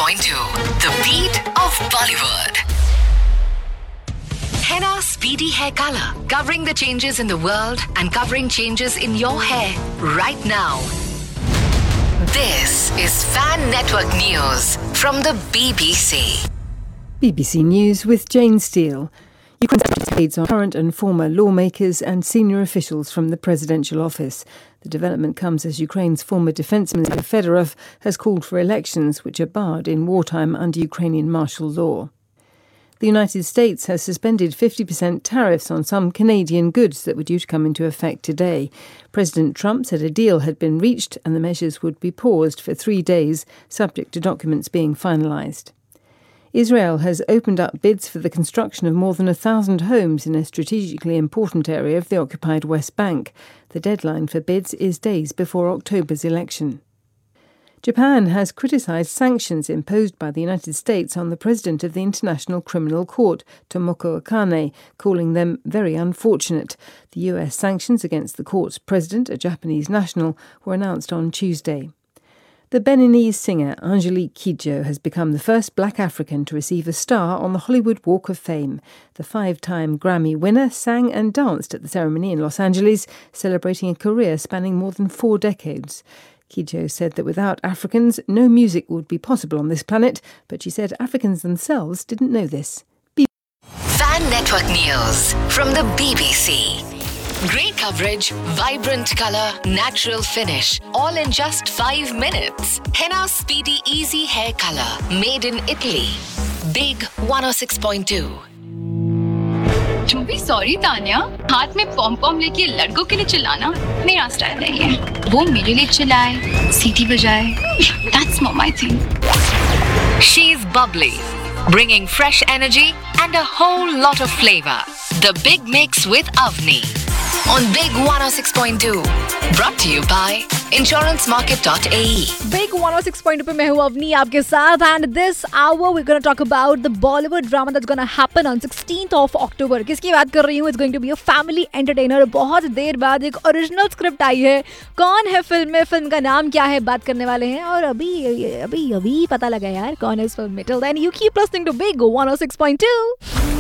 106.2, the beat of Bollywood. Henna Speedy Hair Color, covering the changes in the world and covering changes in your hair right now. This is Fan Network News from the BBC. BBC News with Jane Steele. Ukraine aids on current and former lawmakers and senior officials from the presidential office. The development comes as Ukraine's former defence minister Fedorov has called for elections which are barred in wartime under Ukrainian martial law. The United States has suspended 50% tariffs on some Canadian goods that were due to come into effect today. President Trump said a deal had been reached and the measures would be paused for 3 days, subject to documents being finalised. Israel has opened up bids for the construction of more than 1,000 homes in a strategically important area of the occupied West Bank. The deadline for bids is days before October's election. Japan has criticised sanctions imposed by the United States on the president of the International Criminal Court, Tomoko Akane, calling them very unfortunate. The US sanctions against the court's president, a Japanese national, were announced on Tuesday. The Beninese singer Angelique Kidjo has become the first black African to receive a star on the Hollywood Walk of Fame. The 5-time Grammy winner sang and danced at the ceremony in Los Angeles, celebrating a career spanning more than 4 decades. Kidjo said that without Africans, no music would be possible on this planet, but she said Africans themselves didn't know this. Fan Network News from the BBC. Great coverage, vibrant colour, natural finish, all in just 5 minutes. Henna Speedy Easy Hair Color, made in Italy. Big 106.2. To be sorry, Tanya, हाथ में पॉम लेके लड़कों के लिए चिल्लाना मेरा style नहीं है. वो मेरे लिए चिल्लाए, सीटी बजाए. That's not my thing. She's bubbly, bringing fresh energy and a whole lot of flavour. The Big Mix with Avni on Big 106.2. Brought to you by insurancemarket.ae. Big 106.2 पे मैं हूँ अवनी आपके साथ and this hour we're going to talk about the Bollywood drama that's going to happen on 16th of October. किसकी बात कर रही हूँ? It's going to be a family entertainer. बहुत देर बाद एक ओरिजिनल स्क्रिप्ट आई है. कौन है फिल्म में? फिल्म का नाम क्या है? बात करने वाले हैं और अभी पता लगा यार कौन है इस फिल्म में. Till then you keep listening to Big 106.2.